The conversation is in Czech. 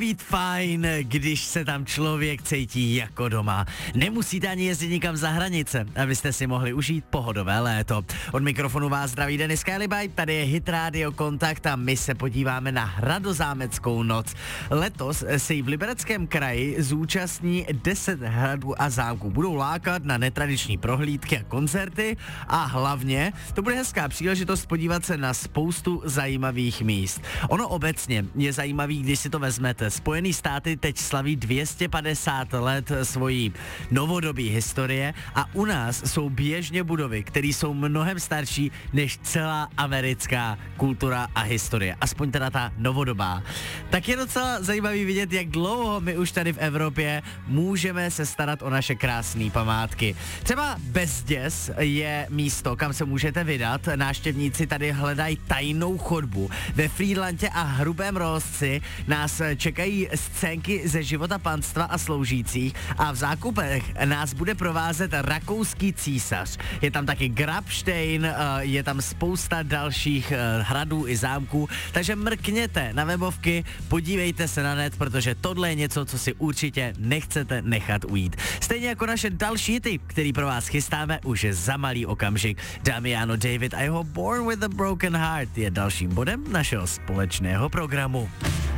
být fajn, když se tam člověk cítí jako doma. Nemusíte ani jezdit nikam za hranice, abyste si mohli užít pohodové léto. Od mikrofonu vás zdraví Denis Kálibaj, tady je Hit Radio Kontakt a my se podíváme na Hradozámeckou noc. Letos se jí v Libereckém kraji zúčastní 10 hradů a zámků. Budou lákat na netradiční prohlídky a koncerty a hlavně to bude hezká příležitost podívat se na spoustu zajímavých míst. Ono obecně je zajímavý, když si to vezmete. Spojený státy teď slaví 250 let svojí novodobí historie a u nás jsou běžně budovy, které jsou mnohem starší než celá americká kultura a historie. Aspoň teda ta novodobá. Tak je docela zajímavý vidět, jak dlouho my už tady v Evropě můžeme se starat o naše krásné památky. Třeba Bezděz je místo, kam se můžete vydat. Návštěvníci tady hledají tajnou chodbu. Ve Frýdlantě a Hrubém Rohozci nás čekají scénky ze života panstva a sloužících a v zákupech nás bude provázet rakouský císař. Je tam taky Grabstein, je tam spousta dalších hradů i zámků, takže mrkněte na webovky, podívejte se na net, protože tohle je něco, co si určitě nechcete nechat ujít. Stejně jako naše další hity, který pro vás chystáme už za malý okamžik. Damiano David a jeho Born with a Broken Heart je dalším bodem našeho společného programu.